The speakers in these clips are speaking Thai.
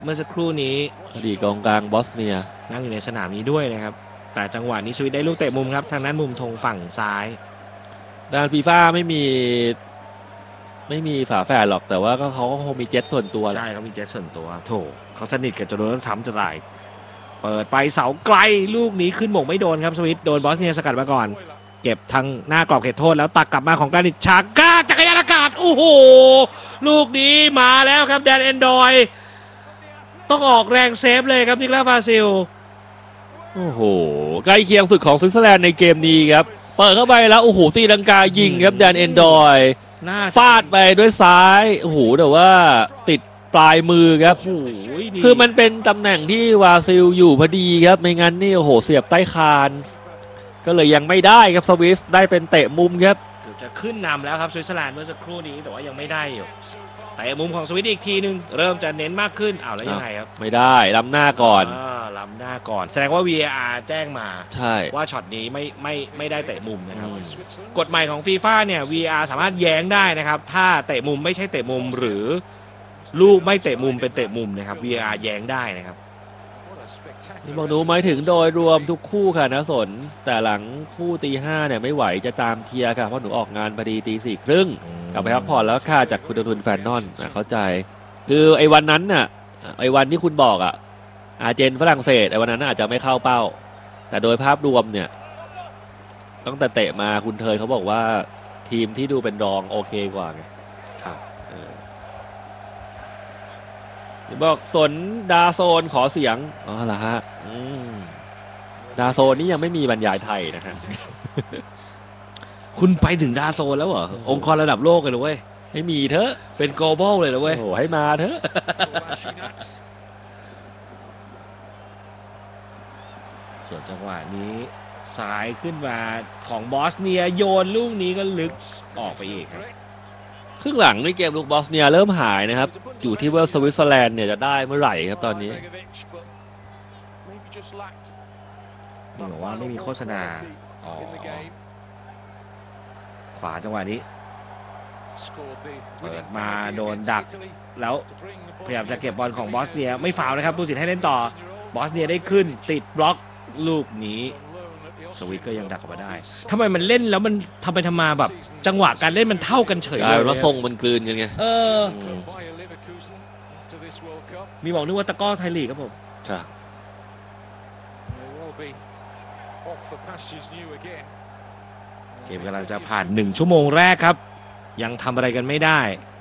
เมื่อสักครู่นี้อดีตกองกลางบอสเนียนั่งอยู่ในสนามนี้ด้วยนะครับแต่จังหวะนี้สวิตได้ลูกเตะมุมครับทางนั้นมุมธงฝั่งซ้ายด้านฟีฟ่าไม่มีฝาแฝดหรอกแต่ว่าก็เขาก็คงมีเจ็ตส่วนตัวใช่เขามีเจ็ตส่วนตัวโถเขาสนิทกับโจโดนทรัมป์จะตายเปิดไปเสาไกลลูกนี้ขึ้นหม่งไม่โดนครับสวิตโดนบอสเนียสกัดมาก่อนเก็บทางหน้ากรอบเขตโทษแล้วตักกลับมาของกรานิตชาก้าจักรยานอากาศโอ้โหลูกนี้มาแล้วครับแดนแอนดรอยต้องออกแรงเซฟเลยครับนิกลาฟาซิลโอ้โหใกล้เคียงสุดของสวิตเซอร์แลนด์ในเกมนี้ครับเปิดเข้าไปแล้วโอ้โหตีลังกายิงครับแดนเอนดอยฟาดไปด้วยซ้ายโอ้โหแต่ว่าติดปลายมือครับคือมันเป็นตำแหน่งที่วาซิลอยู่พอดีครับไม่งั้นนี่โอ้โหเสียบใต้คานก็เลยยังไม่ได้ครับสวิสได้เป็นเตะมุมครับจะขึ้นนำแล้วครับสวิตเซอร์แลนด์เมื่อสักครู่นี้แต่ว่ายังไม่ได้อยู่แต่มุมของสวิตอีกทีนึงเริ่มจะเน้นมากขึ้นแล้วยังไงครับไม่ได้ล้ำหน้าก่อนล้ำหน้าก่อนแสดงว่า VAR แจ้งมาใช่ว่าช็อตนี้ไม่ได้เตะมุมนะครับกฎใหม่ของฟีฟ่าเนี่ย VAR สามารถแย้งได้นะครับถ้าเตะมุมไม่ใช่เตะมุมหรือลูกไม่เตะมุมเป็นเตะมุมนะครับ VAR แย้งได้นะครับนี่บอกดูหมายถึงโดยรวมทุกคู่ค่ะนะสนแต่หลังคู่ตีห้าเนี่ยไม่ไหวจะตามเทียร์ค่ะเพราะหนูออกงานพอดีตีสี่ครึ่งกลับไปพักผ่อนแล้วค่าจากคุณทุนแฟนนอนเข้าใจคือไอ้วันนั้นน่ะไอ้วันที่คุณบอกอ่ะอาร์เจนฝรั่งเศสไอ้วันนั้นอาจจะไม่เข้าเป้าแต่โดยภาพรวมเนี่ยตั้งแต่เตะมาคุณเทยเขาบอกว่าทีมที่ดูเป็นรองโอเคกว่าไงครับบอกสนดาโซนขอเสียงอ๋อเหรอฮะดาโซนนี่ยังไม่มีบรรยายไทยนะครับคุณไปถึงดาโซนแล้วเหรอองค์กรระดับโลกเลยเว้ยให้มีเถอะเป็น global เลยเว้ยโอ้ให้มาเถอะส่วนจังหวะนี้สายขึ้นมาของบอสเนียโยนลูกนี้ก็ลึกออกไปอีกครับครึ่งหลังในเกมลูกบอสเนียเริ่มหายนะครับอยู่ที่ว่าสวิตเซอร์แลนด์เนี่ยจะได้เมื่อไหร่ครับตอนนี้นี่บอกว่าไม่มีโฆษณาขวาจังหวะนี้เปิดมาโดนดักแล้วพยายามจะเก็บบอลของบอสเนียไม่ฟาวนะครับผู้สิทธิ์ให้เล่นต่อบอสเนียได้ขึ้นติดบล็อกลูกนี้สวิตก็ยังดักออกมาได้ทำไมมันเล่นแล้วมันทำไปทำมาแบบจังหวะการเล่นมันเท่ากันเฉยเลยแล้วทรงมันกลืนกันไงมีบอกนึกว่าตะก้อไทยลีกครับผมใช่เกมกำลังจะผ่าน1 ชั่วโมงแรกครับยังทำอะไรกันไม่ได้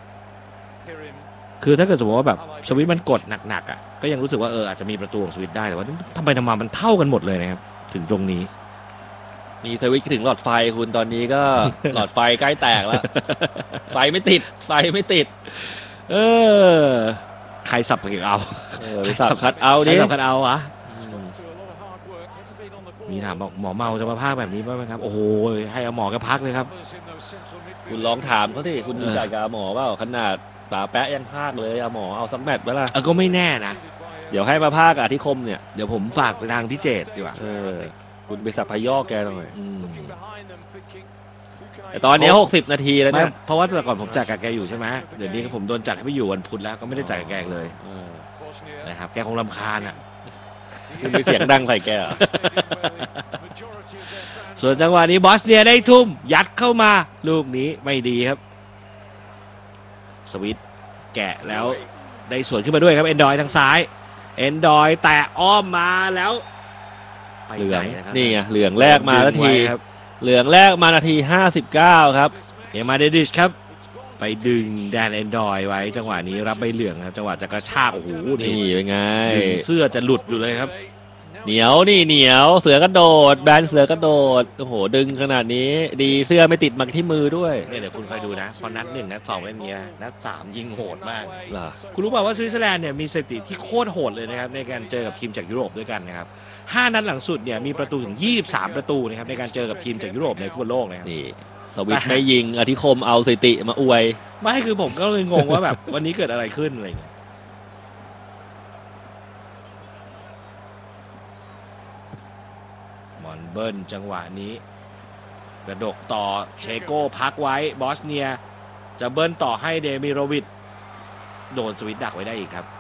คือถ้าเกิดสมมติว่าแบบสวิตมันกดหนักๆอ่ะก็ยังรู้สึกว่าอาจจะมีประตูของสวิตได้แต่ว่าทำไปทำมามันเท่ากันหมดเลยนะครับถึงตรงนี้มีสวิตช์ถึงหลอดไฟคุณตอนนี้ก็ หลอดไฟใกล้แตกแล้ว ไฟไม่ติดใครสับเอาสับคัดเอาดิสับคัดเอาอะมีถามบอกหมอเมาจะมาพากแบบนี้ไหมครับโอ้โหให้เอาหมอก็พักเลยครับคุณลองถามเขาสิคุณรู้จักกับหมอเปล่าขนาดป๋าแปะยังพากเลยเอาหมอเอาสักแมตช์ไว้ล่ะก็ไม่แน่นะเดี๋ยวให้มาพากอาทิคมเนี่ยเดี๋ยวผมฝากไปทางพี่เจตดีกว่าคุณไปสับพยอกแกหน่อยแต่ตอนนี้60 นาทีแล้วเนี่ยเพราะว่าแต่ก่อนผมจัดกับแกอยู่ใช่ไหมเดี๋ยวนี้ผมโดนจัดให้ไปอยู่วันพุธแล้วก็ไม่ได้จัดกับแกเลยนะครับแกคงรำคาญอ่ะคุณมีเสียงดังใส่แกส่วนจังหวะนี้บอสเนียได้ทุ่มยัดเข้ามาลูกนี้ไม่ดีครับสวิตแกะแล้วได้สวนขึ้นมาด้วยครับเอนดอยทางซ้ายเอนดอยแตะอ้อมมาแล้วเหลืองนี่ไงเหลืองแรกมานาทีเหลืองแรกมานาที59ครับเอมาเดดิชครับไปดึงแดนเอนดอยไว้จังหวะนี้รับใบเหลืองครับจังหวะจะกระชากโอ้โหนี่เป็นไงเสื้อจะหลุดอยู่เลยครับเหนียวเสือกระโดดแบนเสือกระโดดโอ้โหดึงขนาดนี้ดีเสื้อไม่ติดมาที่มือด้วยเนี่ยเดี๋ยวคุณคอยดูนะพอนัด1นัด2เล่นเงี้ยนัด3ยิงโหดมากคุณรู้เปล่าว่าสวิตเซอร์แลนด์เนี่ยมีสถิติที่โคตรโหดเลยนะครับในการเจอกับทีมจากยุโรปด้วยกันนะครับ5 นัดหลังสุดเนี่ยมีประตูถึง23 ประตูนะครับในการเจอกับทีมจากยุโรปในฟุตบอลโลกนะครับนี่สวิตไม่ยิงอธิคมเอาสถิติมาอวยไม่คือผมก็เลยงงว่าแบบวันนี้เกิดอะไรขึ้นอะไรเงี้ยมอนเบิร์นจังหวะนี้กระดกต่อเชโก้พักไว้บอสเนียจะเบิร์นต่อให้เดมิโรวิชโดนสวิตดักไว้ได้อีกครับ